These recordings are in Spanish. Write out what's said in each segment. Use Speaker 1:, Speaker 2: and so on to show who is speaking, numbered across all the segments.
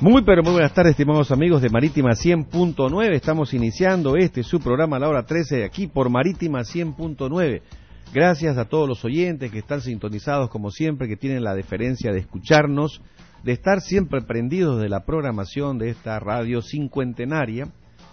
Speaker 1: Muy pero muy buenas tardes, estimados amigos de Marítima 100.9. Estamos iniciando su programa a la hora 13 aquí por Marítima 100.9. Gracias a todos los oyentes que están sintonizados como siempre, que tienen la deferencia de escucharnos, de estar siempre prendidos de la programación de esta radio cincuentenaria,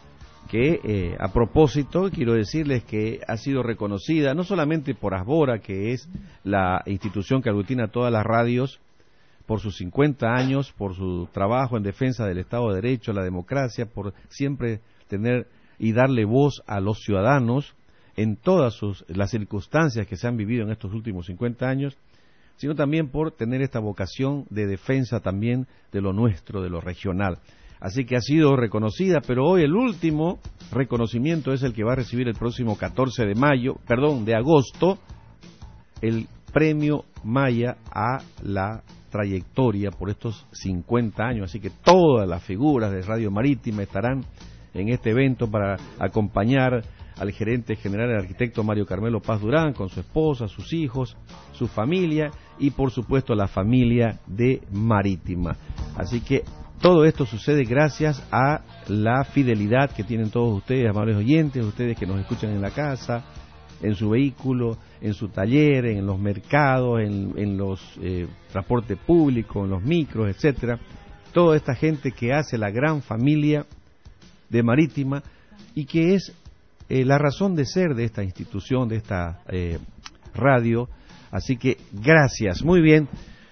Speaker 1: que a propósito quiero decirles que ha sido reconocida no solamente por Asbora, que es la institución que aglutina todas las radios, por sus 50 años, por su trabajo en defensa del Estado de Derecho, la democracia, por siempre tener y darle voz a los ciudadanos en todas las circunstancias que se han vivido en estos últimos 50 años, sino también por tener esta vocación de defensa también de lo nuestro, de lo regional. Así que ha sido reconocida, pero hoy el último reconocimiento es el que va a recibir el próximo 14 de agosto, el Premio Maya a la trayectoria por estos 50 años, así que todas las figuras de Radio Marítima estarán en este evento para acompañar al gerente general, el arquitecto Mario Carmelo Paz Durán, con su esposa, sus hijos, su familia y por supuesto la familia de Marítima. Así que todo esto sucede gracias a la fidelidad que tienen todos ustedes, amables oyentes, ustedes que nos escuchan en la casa, en su vehículo, en su taller, en los mercados, en los transportes públicos, en los micros, etcétera. Toda esta gente que hace la gran familia de Marítima y que es la razón de ser de esta institución, de esta radio. Así que gracias, muy bien.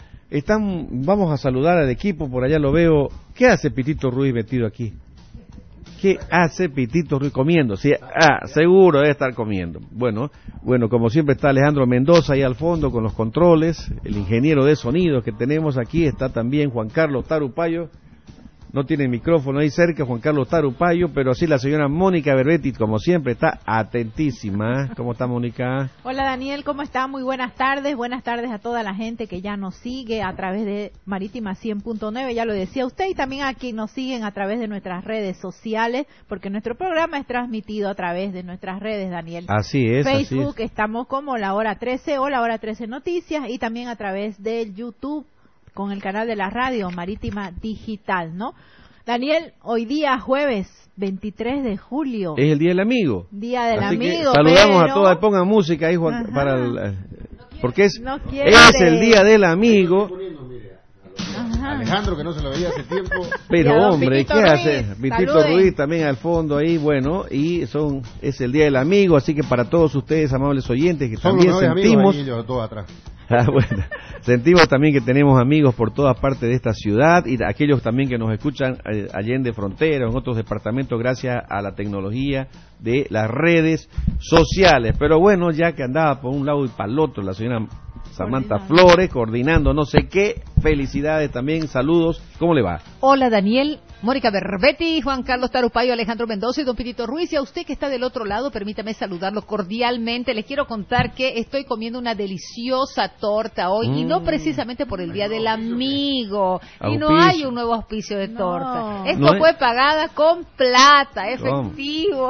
Speaker 1: Vamos a saludar al equipo, por allá lo veo. ¿Qué hace Pitito Ruiz metido aquí? ¿Qué hace Pitito Ruiz comiendo? Sí, seguro debe estar comiendo. Bueno, como siempre está Alejandro Mendoza ahí al fondo con los controles, el ingeniero de sonido que tenemos aquí, está también Juan Carlos Tarupayo. No tiene micrófono ahí cerca, Juan Carlos Tarupayo, pero sí la señora Mónica Berbetti, como siempre, está atentísima. ¿Cómo está, Mónica?
Speaker 2: Hola, Daniel, ¿cómo está? Muy buenas tardes a toda la gente que ya nos sigue a través de Marítima 100.9, ya lo decía usted, y también aquí nos siguen a través de nuestras redes sociales, porque nuestro programa es transmitido a través de nuestras redes, Daniel.
Speaker 1: Así es.
Speaker 2: Facebook, estamos como La Hora 13 o La Hora 13 Noticias, y también a través del YouTube, con el canal de la radio Marítima Digital, ¿no? Daniel, hoy día jueves 23 de julio.
Speaker 1: Es el Día del Amigo.
Speaker 2: Día del
Speaker 1: Así
Speaker 2: Amigo.
Speaker 1: Que saludamos a todas, pongan música ahí, Juan, porque es el Día del Amigo.
Speaker 3: Alejandro, que no se lo veía hace tiempo.
Speaker 1: Pero hombre, ¿qué hace? Pitito
Speaker 2: Saluden.
Speaker 1: Ruiz también al fondo ahí, bueno, y es el Día del Amigo, así que para todos ustedes, amables oyentes, que también sentimos...
Speaker 3: Todo atrás.
Speaker 1: Bueno, sentimos también que tenemos amigos por todas partes de esta ciudad y aquellos también que nos escuchan allende frontera, en otros departamentos, gracias a la tecnología de las redes sociales. Pero bueno, ya que andaba por un lado y para el otro la señora Samantha Flores, coordinando no sé qué, felicidades también, saludos, ¿cómo le va?
Speaker 4: Hola, Daniel, Mónica Berbetti, Juan Carlos Tarupayo, Alejandro Mendoza y don Pitito Ruiz, y a usted que está del otro lado, permítame saludarlo cordialmente. Les quiero contar que estoy comiendo una deliciosa torta hoy, y no precisamente por el Día del Amigo, y no hay un nuevo auspicio de torta. Esto fue pagada con plata, efectivo.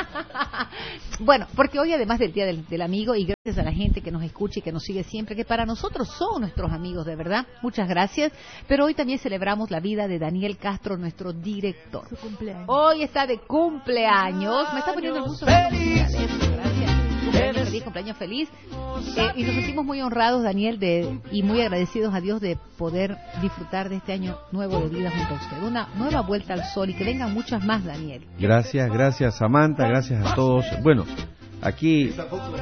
Speaker 4: Bueno, porque hoy además del Día del Amigo, y gracias a la gente que nos escucha y que nos sigue siempre, que para nosotros son nuestros amigos de verdad, muchas gracias, pero hoy también celebramos la vida de Daniel Castro, nuestro director.
Speaker 2: Su cumpleaños.
Speaker 4: Hoy está de cumpleaños, me está poniendo el gusto. Gracias. Cumpleaños feliz. Y nos sentimos muy honrados, Daniel, y muy agradecidos a Dios de poder disfrutar de este año nuevo de vida junto a usted. Una nueva vuelta al sol y que vengan muchas más, Daniel.
Speaker 1: Gracias Samantha, gracias a todos. Bueno, aquí...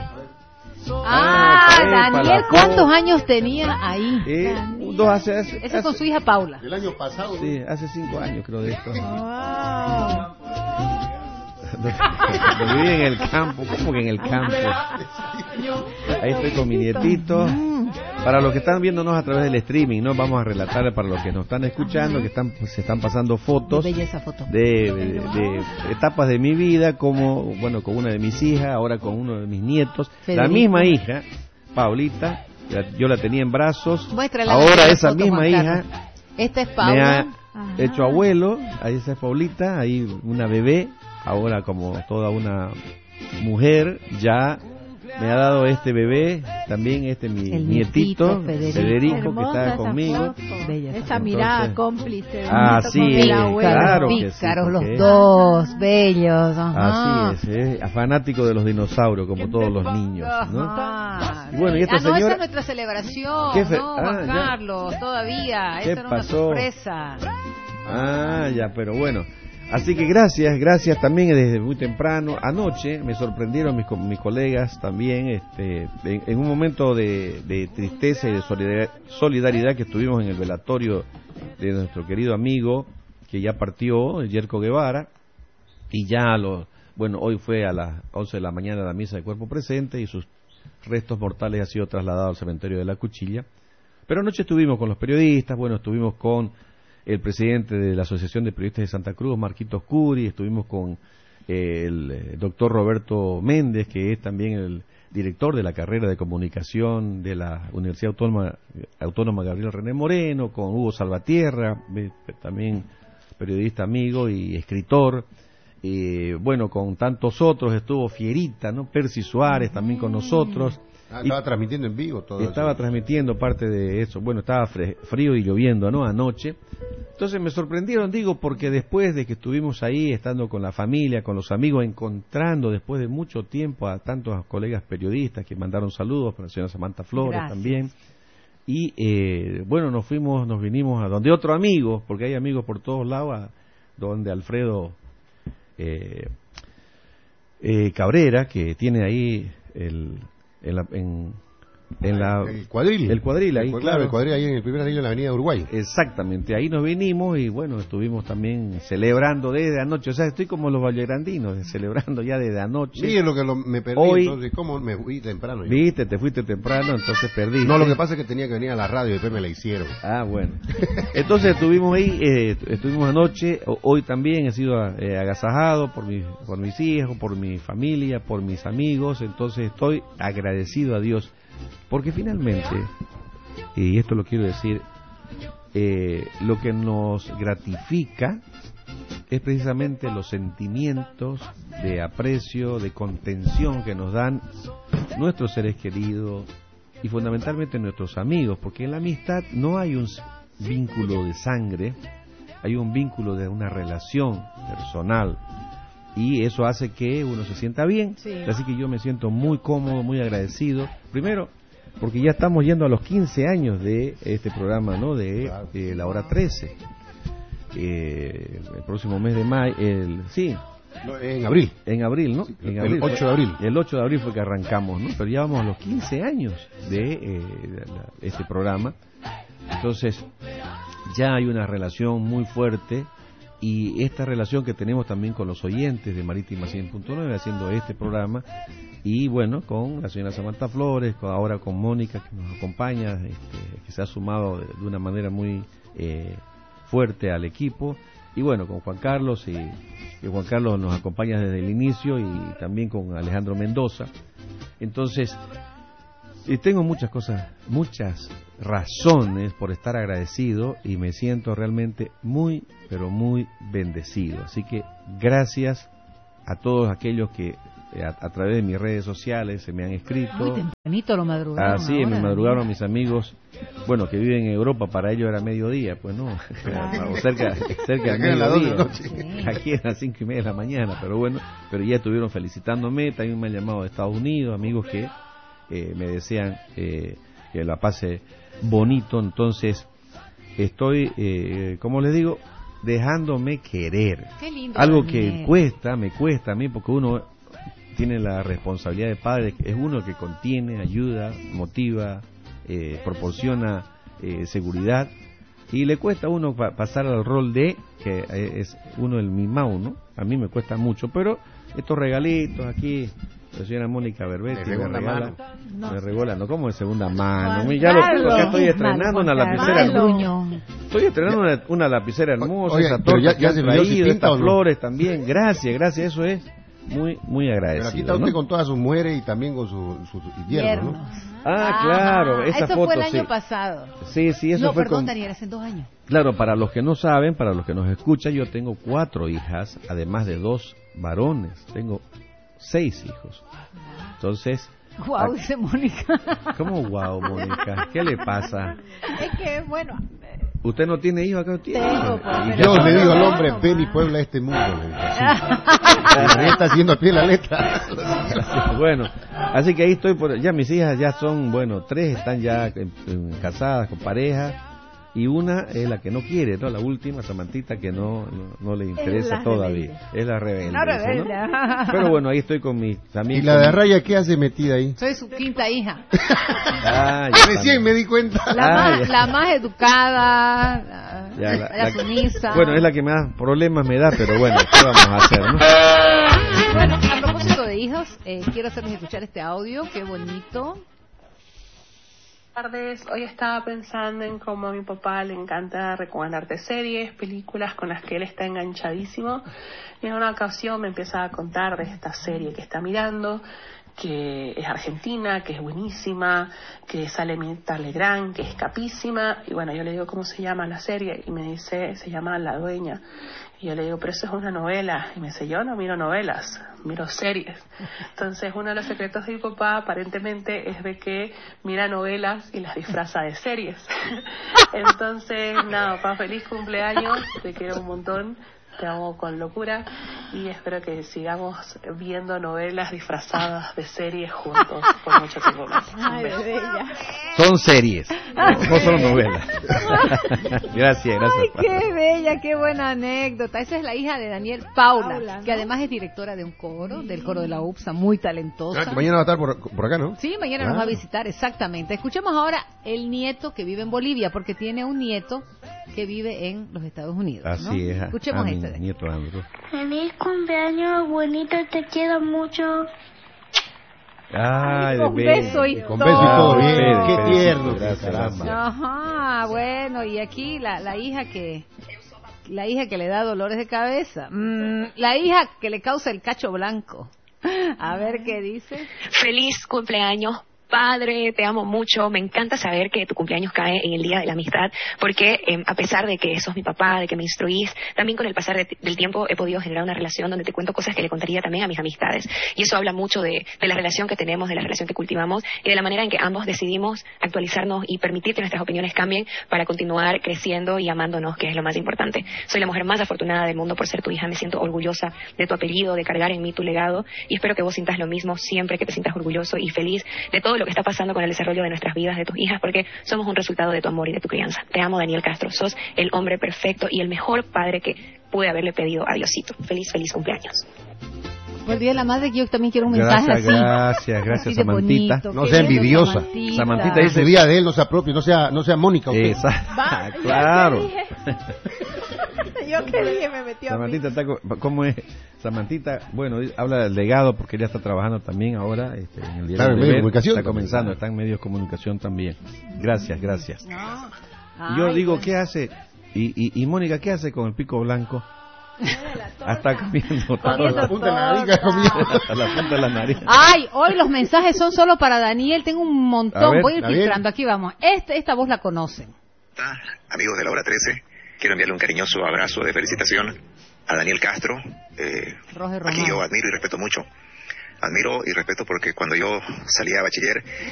Speaker 4: Daniel, ¿cuántos años tenía ahí?
Speaker 1: Ese
Speaker 4: con su hija Paula.
Speaker 3: El año pasado.
Speaker 1: Sí, hace 5 años creo de esto.
Speaker 2: Wow.
Speaker 1: Viví en el campo, ¿cómo que en el campo? Ahí estoy con mi nietito. Para los que están viéndonos a través del streaming, ¿no? Vamos a relatar para los que nos están escuchando, que se están pasando fotos de etapas de mi vida, como, bueno, con una de mis hijas, ahora con uno de mis nietos.
Speaker 4: Federico.
Speaker 1: La misma hija, Paulita, yo la tenía en brazos.
Speaker 4: Muéstrala,
Speaker 1: ahora esa
Speaker 4: foto,
Speaker 1: misma hija
Speaker 4: esta es Paula.
Speaker 1: me ha hecho abuelo. Ahí esa es Paulita, ahí una bebé, ahora como toda una mujer ya me ha dado este bebé, también mi
Speaker 4: El
Speaker 1: nietito,
Speaker 4: Federico.
Speaker 1: Federico, que
Speaker 2: Hermosa
Speaker 1: está
Speaker 2: esa
Speaker 1: conmigo.
Speaker 2: foto.
Speaker 4: Bella
Speaker 2: Esa
Speaker 4: foto.
Speaker 2: mirada
Speaker 1: Entonces-
Speaker 2: cómplice. del
Speaker 1: Ah,
Speaker 2: nieto
Speaker 1: sí,
Speaker 2: con el abuelo.
Speaker 1: claro que sí,
Speaker 4: Pícaros
Speaker 1: porque-
Speaker 4: los dos, bellos. Ajá.
Speaker 1: Así es, fanático de los dinosaurios, como todos los niños, ¿no?
Speaker 4: Ajá.
Speaker 1: Y bueno, y esta
Speaker 4: no, esa
Speaker 1: señora-
Speaker 4: es nuestra celebración,
Speaker 1: ¿Qué fe-
Speaker 4: no, Juan
Speaker 1: ya.
Speaker 4: Carlos, todavía.
Speaker 1: ¿Qué
Speaker 4: Esa era una
Speaker 1: pasó?
Speaker 4: sorpresa.
Speaker 1: Ah, ya, pero bueno. Así que gracias también desde muy temprano. Anoche me sorprendieron mis colegas también, en un momento de tristeza y de solidaridad que estuvimos en el velatorio de nuestro querido amigo que ya partió, el Yerko Guevara, y ya hoy fue a las 11 de la mañana la misa de cuerpo presente y sus restos mortales han sido trasladados al cementerio de la Cuchilla. Pero anoche estuvimos con los periodistas, estuvimos con el presidente de la Asociación de Periodistas de Santa Cruz, Marquitos Curi, estuvimos con el doctor Roberto Méndez, que es también el director de la carrera de comunicación de la Universidad Autónoma Gabriel René Moreno, con Hugo Salvatierra, también periodista amigo y escritor, con tantos otros, estuvo Fierita, ¿no? Percy Suárez también con nosotros.
Speaker 3: Estaba transmitiendo en vivo todo
Speaker 1: Estaba
Speaker 3: eso.
Speaker 1: transmitiendo parte de eso. Estaba frío y lloviendo, ¿no? Anoche. Entonces me sorprendieron, porque después de que estuvimos ahí, estando con la familia, con los amigos, encontrando después de mucho tiempo a tantos colegas periodistas que mandaron saludos, para la señora Samantha Flores
Speaker 4: Gracias.
Speaker 1: también. Y nos vinimos a donde otro amigo, porque hay amigos por todos lados, a donde Alfredo Cabrera, que tiene ahí el
Speaker 3: cuadril.
Speaker 1: El cuadril ahí,
Speaker 3: Claro, el cuadril ahí en el primer anillo en la avenida Uruguay.
Speaker 1: Exactamente, ahí nos vinimos y estuvimos también celebrando desde anoche. O sea, estoy como los vallegrandinos, celebrando ya desde anoche.
Speaker 3: Sí, es lo que me perdí.
Speaker 1: Hoy-
Speaker 3: Entonces, ¿cómo me fui temprano? yo?
Speaker 1: Viste, te fuiste temprano, entonces perdiste.
Speaker 3: No, lo que pasa es que tenía que venir a la radio y después me la hicieron.
Speaker 1: Ah, bueno. Entonces estuvimos ahí, estuvimos anoche. Hoy también he sido agasajado por mis hijos, por mi familia, por mis amigos. Entonces estoy agradecido a Dios. Porque finalmente, y esto lo quiero decir, lo que nos gratifica es precisamente los sentimientos de aprecio, de contención que nos dan nuestros seres queridos y fundamentalmente nuestros amigos, porque en la amistad no hay un vínculo de sangre, hay un vínculo de una relación personal y eso hace que uno se sienta bien.
Speaker 2: Sí.
Speaker 1: Así que yo me siento muy cómodo, muy agradecido, primero porque ya estamos yendo a los 15 años de este programa, ¿no? De la hora 13. El próximo mes de mayo,
Speaker 3: No, en abril.
Speaker 1: en abril, ¿no?
Speaker 3: Sí,
Speaker 1: En
Speaker 3: el
Speaker 1: abril
Speaker 3: 8 de abril.
Speaker 1: El 8 de abril fue que arrancamos, ¿no? Pero ya vamos a los 15 años de este programa. Entonces, ya hay una relación muy fuerte y esta relación que tenemos también con los oyentes de Marítima 100.9 haciendo este programa y con la señora Samantha Flores, ahora con Mónica que nos acompaña, que se ha sumado de una manera muy fuerte al equipo y con Juan Carlos y Juan Carlos nos acompaña desde el inicio y también con Alejandro Mendoza. Entonces tengo muchas razones por estar agradecido y me siento realmente muy, pero muy bendecido. Así que gracias a todos aquellos que a través de mis redes sociales se me han escrito.
Speaker 4: Muy tempranito lo madrugaron.
Speaker 1: Así
Speaker 4: ahora,
Speaker 1: me madrugaron mis amigos, que viven en Europa, para ellos era mediodía, pues no, o cerca del
Speaker 3: Acá en las 2 de la
Speaker 1: mediodía.
Speaker 3: noche.
Speaker 4: Sí.
Speaker 1: Aquí eran las 5:30 de la mañana, pero ya estuvieron felicitándome, también me han llamado de Estados Unidos, amigos que me desean que la pase bonito, entonces estoy, como les digo, dejándome querer.
Speaker 4: Qué lindo,
Speaker 1: Algo
Speaker 4: Daniel.
Speaker 1: que me cuesta a mí, porque uno tiene la responsabilidad de padre, es uno el que contiene, ayuda, motiva, proporciona seguridad, y le cuesta a uno pasar al rol de que es uno el mimado, ¿no? A mí me cuesta mucho, pero estos regalitos aquí, la señora Mónica Berbetti me regala, no como de segunda mano,
Speaker 2: Juan
Speaker 1: ya lo
Speaker 2: Carlos.
Speaker 1: tengo, acá estoy
Speaker 2: Malo,
Speaker 1: estrenando una
Speaker 2: Juan
Speaker 1: lapicera
Speaker 2: Carlos.
Speaker 1: hermosa. Estoy estrenando una lapicera hermosa,
Speaker 3: Oye,
Speaker 1: esa
Speaker 3: pero
Speaker 1: torta
Speaker 3: ya
Speaker 1: que han
Speaker 3: se midió si
Speaker 1: traído,
Speaker 3: pinta
Speaker 1: estas
Speaker 3: o no.
Speaker 1: flores también, gracias, eso es muy, muy
Speaker 3: Pero
Speaker 1: agradecido.
Speaker 3: aquí está usted
Speaker 1: ¿no?
Speaker 3: con todas sus mujeres y también con sus yernos, ¿no?
Speaker 1: Ah, claro, esa
Speaker 4: eso
Speaker 1: foto
Speaker 4: fue el año
Speaker 1: sí.
Speaker 4: pasado.
Speaker 1: Sí, eso
Speaker 4: No,
Speaker 1: fue
Speaker 4: perdón,
Speaker 1: con...
Speaker 4: Daniel, hace 2 años.
Speaker 1: Claro, para los que no saben, para los que nos escuchan, yo tengo 4 hijas, además de 2 varones. Tengo 6 hijos. Entonces,
Speaker 4: Guau, dice Mónica.
Speaker 1: ¿Cómo guau, Mónica? ¿Qué le pasa?
Speaker 2: Es que, bueno...
Speaker 1: ¿Usted no tiene hijos acá?
Speaker 2: Tengo,
Speaker 3: Y yo le digo al hombre, ven y puebla este mundo. Le digo, así. Está haciendo al pie la letra.
Speaker 1: Bueno, así que ahí estoy, ya mis hijas ya son, bueno, 3 están ya casadas con pareja y una es la que no quiere, ¿no? La última, Samantita, que no le interesa todavía. Es la rebelde.
Speaker 4: La rebelde.
Speaker 1: ¿No? Pero bueno, ahí estoy con mis amigos.
Speaker 3: ¿Y la de Raya qué hace metida ahí?
Speaker 4: Soy su quinta hija.
Speaker 3: Recién me di cuenta.
Speaker 4: La más educada, la sumisa.
Speaker 1: Bueno, es la que más problemas me da, pero bueno, ¿qué vamos a hacer, no?
Speaker 4: Bueno, a propósito de hijos, quiero hacerles escuchar este audio, qué bonito.
Speaker 5: Buenas tardes. Hoy estaba pensando en cómo a mi papá le encanta recomendarte series, películas con las que él está enganchadísimo. Y en una ocasión me empieza a contar de esta serie que está mirando, que es argentina, que es buenísima, que sale Mirta Legrand, que es capísima. Y bueno, yo le digo cómo se llama la serie y me dice, se llama La Dueña. Y yo le digo, pero eso es una novela. Y me dice, yo no miro novelas, miro series. Entonces, uno de los secretos de mi papá, aparentemente, es de que mira novelas y las disfraza de series. Entonces, nada, papá, feliz cumpleaños, te quiero un montón, te amo con locura y espero que sigamos viendo novelas disfrazadas de series juntos por mucho tiempo más.
Speaker 2: Ay, bella.
Speaker 1: Son series, no son novelas. Gracias.
Speaker 4: Ay, qué bella, qué buena anécdota. Esa es la hija de Daniel, Paula,
Speaker 2: ¿no?
Speaker 4: que además es directora de un coro, del coro de la UPSA, muy talentosa.
Speaker 3: Mañana va a estar por acá, ¿no?
Speaker 4: Sí, mañana nos va a visitar, exactamente. Escuchemos ahora el nieto que vive en Bolivia, porque tiene un nieto que vive en los Estados Unidos, ¿no?
Speaker 1: Así es.
Speaker 4: Escuchemos este.
Speaker 1: Nieto Andrew.
Speaker 6: Feliz cumpleaños, bonito, te quiero mucho.
Speaker 1: Ay,
Speaker 4: con
Speaker 1: bebé.
Speaker 4: beso y
Speaker 3: Con beso y todo bien.
Speaker 1: Pedro,
Speaker 3: Qué
Speaker 1: Pedro,
Speaker 3: tierno.
Speaker 1: gracias,
Speaker 3: Caramba.
Speaker 4: Ajá, bueno, y aquí la hija que le da dolores de cabeza. La hija que le causa el cacho blanco. A ver qué dice.
Speaker 7: Feliz cumpleaños, padre, te amo mucho. Me encanta saber que tu cumpleaños cae en el Día de la Amistad, porque a pesar de que sos mi papá, de que me instruís, también con el pasar del tiempo he podido generar una relación donde te cuento cosas que le contaría también a mis amistades. Y eso habla mucho de la relación que tenemos, de la relación que cultivamos y de la manera en que ambos decidimos actualizarnos y permitir que nuestras opiniones cambien para continuar creciendo y amándonos, que es lo más importante. Soy la mujer más afortunada del mundo por ser tu hija. Me siento orgullosa de tu apellido, de cargar en mí tu legado, y espero que vos sientas lo mismo siempre, que te sientas orgulloso y feliz de todo lo que está pasando con el desarrollo de nuestras vidas, de tus hijas, porque somos un resultado de tu amor y de tu crianza. Te amo, Daniel Castro. Sos el hombre perfecto y el mejor padre que pude haberle pedido a Diosito. Feliz cumpleaños.
Speaker 4: Por el Día de la Madre, que yo también quiero un mensaje así.
Speaker 1: Gracias,
Speaker 4: así de
Speaker 1: Samantita.
Speaker 4: bonito,
Speaker 3: No
Speaker 4: qué
Speaker 3: sea
Speaker 4: lindo,
Speaker 3: envidiosa.
Speaker 1: Samantita
Speaker 3: Que
Speaker 1: dice
Speaker 3: su día de él no sea propio, no sea Mónica. Usted.
Speaker 1: Claro.
Speaker 2: Yo que dije, me metió
Speaker 1: Samantita está, ¿cómo es? Samantita, bueno, habla del legado porque ella está trabajando también ahora en el Día
Speaker 3: Claro, en medio de comunicación.
Speaker 1: Está comenzando, está en medios de comunicación también. Gracias.
Speaker 4: No.
Speaker 1: Yo
Speaker 4: Ay,
Speaker 1: digo,
Speaker 4: bueno.
Speaker 1: ¿qué hace? Y Mónica, ¿qué hace con el pico blanco? Está comiendo todo.
Speaker 3: La punta de la nariz comiendo.
Speaker 1: Hasta la punta de la nariz.
Speaker 4: Ay, hoy los mensajes son solo para Daniel. Tengo un montón.
Speaker 1: A ver,
Speaker 4: Voy a ir
Speaker 3: a ver.
Speaker 4: filtrando. Aquí vamos. Esta voz la conocen.
Speaker 8: Amigos de la hora 13, quiero enviarle un cariñoso abrazo de felicitación a Daniel Castro,
Speaker 4: Roger
Speaker 8: a quien yo
Speaker 4: Román.
Speaker 8: admiro y respeto mucho. Admiro y respeto porque cuando yo salía a bachiller